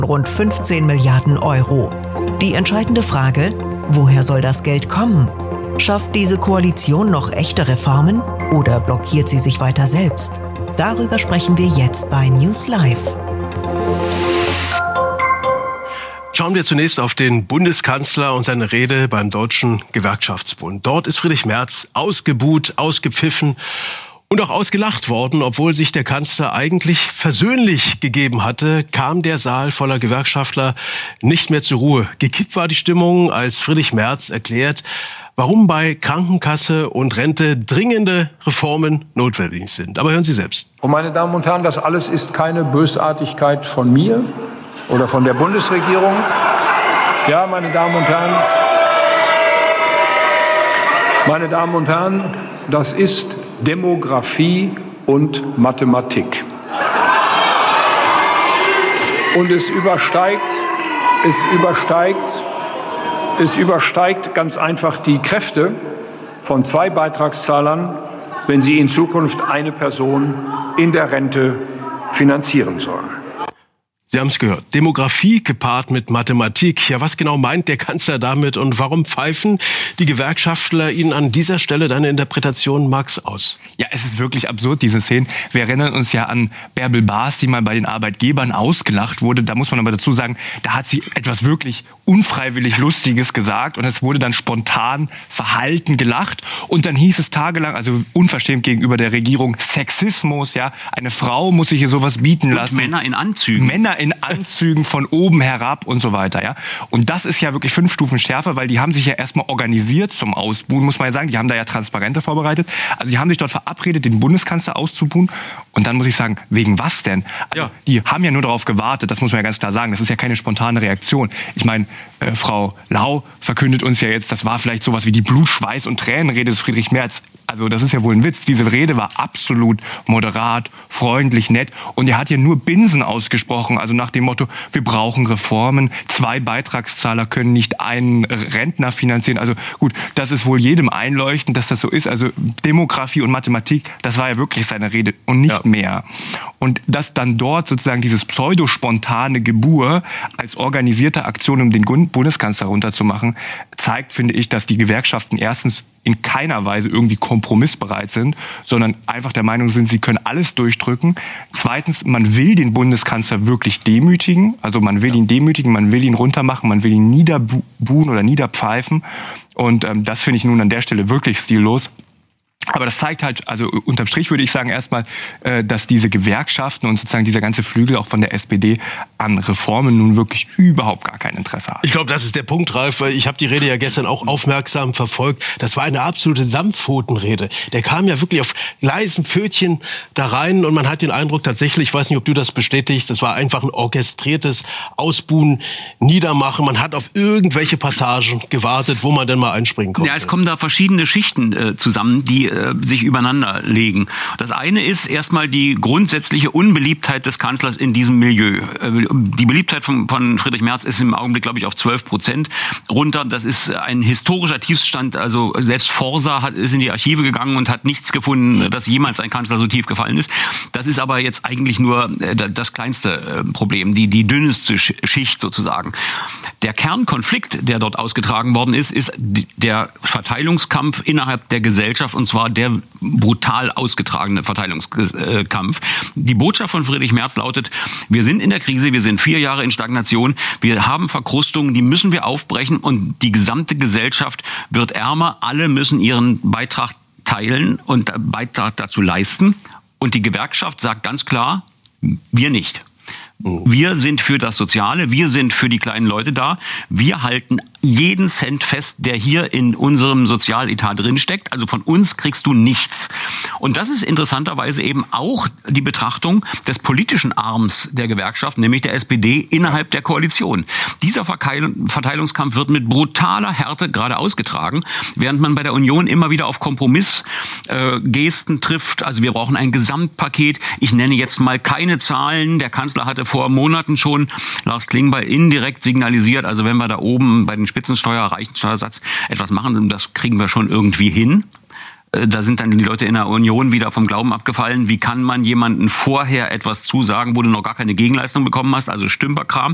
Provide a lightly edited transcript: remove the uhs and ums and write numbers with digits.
rund 15 Milliarden Euro. Die entscheidende Frage: Woher soll das Geld kommen? Schafft diese Koalition noch echte Reformen oder blockiert sie sich weiter selbst? Darüber sprechen wir jetzt bei News Live. Schauen wir zunächst auf den Bundeskanzler und seine Rede beim Deutschen Gewerkschaftsbund. Dort ist Friedrich Merz ausgebuht, ausgepfiffen und auch ausgelacht worden. Obwohl sich der Kanzler eigentlich versöhnlich gegeben hatte, kam der Saal voller Gewerkschaftler nicht mehr zur Ruhe. Gekippt war die Stimmung, als Friedrich Merz erklärt, warum bei Krankenkasse und Rente dringende Reformen notwendig sind. Aber hören Sie selbst. Und meine Damen und Herren, das alles ist keine Bösartigkeit von mir oder von der Bundesregierung. Ja, meine Damen und Herren, das ist Demografie und Mathematik. Und es übersteigt ganz einfach die Kräfte von 2 Beitragszahlern, wenn sie in Zukunft eine Person in der Rente finanzieren sollen. Sie haben es gehört. Demografie gepaart mit Mathematik. Ja, was genau meint der Kanzler damit und warum pfeifen die Gewerkschaftler Ihnen an dieser Stelle deine Interpretation, Max, aus? Ja, es ist wirklich absurd, diese Szenen. Wir erinnern uns ja an Bärbel Baas, die mal bei den Arbeitgebern ausgelacht wurde. Da muss man aber dazu sagen, da hat sie etwas wirklich unfreiwillig Lustiges gesagt und es wurde dann spontan verhalten gelacht. Und dann hieß es tagelang, also unverschämt gegenüber der Regierung, Sexismus, ja. Eine Frau muss sich hier sowas bieten lassen. Und Männer in Anzügen. Männer in Anzügen von oben herab und so weiter, ja. Und das ist ja wirklich 5 Stufen schärfer, weil die haben sich ja erstmal organisiert zum Ausbuhen, muss man ja sagen. Die haben da ja Transparente vorbereitet. Also die haben sich dort verabredet, den Bundeskanzler auszubuhen. Und dann muss ich sagen, wegen was denn? Also, ja. Die haben ja nur darauf gewartet, das muss man ja ganz klar sagen. Das ist ja keine spontane Reaktion. Ich meine, Frau Lau verkündet uns ja jetzt, das war vielleicht sowas wie die Blut-, Schweiß- und Tränenrede des Friedrich Merz. Also das ist ja wohl ein Witz. Diese Rede war absolut moderat, freundlich, nett. Und er hat ja nur Binsen ausgesprochen. Also nach dem Motto, wir brauchen Reformen. 2 Beitragszahler können nicht einen Rentner finanzieren. Also gut, das ist wohl jedem einleuchtend, dass das so ist. Also Demografie und Mathematik, das war ja wirklich seine Rede und nicht mehr. Und dass dann dort sozusagen dieses pseudospontane Gebur als organisierte Aktion, um den Bundeskanzler runterzumachen, zeigt, finde ich, dass die Gewerkschaften erstens in keiner Weise irgendwie kompromissbereit sind, sondern einfach der Meinung sind, sie können alles durchdrücken. Zweitens, man will den Bundeskanzler wirklich demütigen. Also man will ihn demütigen, man will ihn runtermachen, man will ihn niederbuhen oder niederpfeifen. Und das finde ich nun an der Stelle wirklich stillos. Aber das zeigt halt, also unterm Strich würde ich sagen erstmal, dass diese Gewerkschaften und sozusagen dieser ganze Flügel auch von der SPD an Reformen nun wirklich überhaupt gar kein Interesse haben. Ich glaube, das ist der Punkt, Ralf. Ich habe die Rede ja gestern auch aufmerksam verfolgt. Das war eine absolute Samtpfotenrede. Der kam ja wirklich auf leisen Pfötchen da rein und man hat den Eindruck tatsächlich, ich weiß nicht, ob du das bestätigst, das war einfach ein orchestriertes Ausbuhen, Niedermachen. Man hat auf irgendwelche Passagen gewartet, wo man denn mal einspringen konnte. Ja, es kommen da verschiedene Schichten zusammen, die sich übereinander legen. Das eine ist erstmal die grundsätzliche Unbeliebtheit des Kanzlers in diesem Milieu. Die Beliebtheit von Friedrich Merz ist im Augenblick, glaube ich, auf 12% runter. Das ist ein historischer Tiefstand. Also selbst Forsa ist in die Archive gegangen und hat nichts gefunden, dass jemals ein Kanzler so tief gefallen ist. Das ist aber jetzt eigentlich nur das kleinste Problem, die dünnste Schicht sozusagen. Der Kernkonflikt, der dort ausgetragen worden ist der Verteilungskampf innerhalb der Gesellschaft, und zwar der brutal ausgetragene Verteilungskampf. Die Botschaft von Friedrich Merz lautet, wir sind in der Krise, wir sind 4 Jahre in Stagnation, wir haben Verkrustungen, die müssen wir aufbrechen und die gesamte Gesellschaft wird ärmer, alle müssen ihren Beitrag teilen und Beitrag dazu leisten. Und die Gewerkschaft sagt ganz klar, wir nicht. Wir sind für das Soziale, wir sind für die kleinen Leute da. Wir halten jeden Cent fest, der hier in unserem Sozialetat drinsteckt. Also von uns kriegst du nichts. Und das ist interessanterweise eben auch die Betrachtung des politischen Arms der Gewerkschaft, nämlich der SPD innerhalb der Koalition. Dieser Verteilungskampf wird mit brutaler Härte gerade ausgetragen, während man bei der Union immer wieder auf Kompromissgesten trifft. Also wir brauchen ein Gesamtpaket. Ich nenne jetzt mal keine Zahlen. Der Kanzler hatte vor Monaten schon Lars Klingbeil indirekt signalisiert, also wenn wir da oben bei den Spitzensteuer, Reichensteuersatz etwas machen, das kriegen wir schon irgendwie hin. Da sind dann die Leute in der Union wieder vom Glauben abgefallen. Wie kann man jemanden vorher etwas zusagen, wo du noch gar keine Gegenleistung bekommen hast, also Stümperkram.